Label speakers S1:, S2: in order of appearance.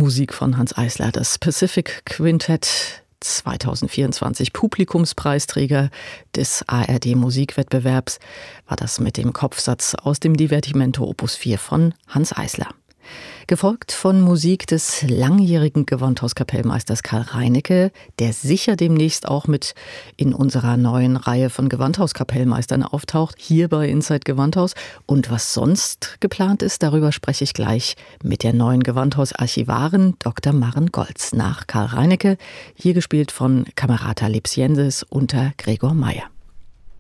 S1: Musik von Hanns Eisler, das Pacific Quintett, 2024 Publikumspreisträger des ARD-Musikwettbewerbs, war das mit dem Kopfsatz aus dem Divertimento Opus 4 von Hanns Eisler. Gefolgt von Musik des langjährigen Gewandhauskapellmeisters Karl Reinecke, der sicher demnächst auch mit in unserer neuen Reihe von Gewandhauskapellmeistern auftaucht, hier bei Inside Gewandhaus. Und was sonst geplant ist, darüber spreche ich gleich mit der neuen Gewandhausarchivarin Dr. Maren Goltz nach Karl Reinecke, hier gespielt von Camerata Lipsiensis unter Gregor Meyer.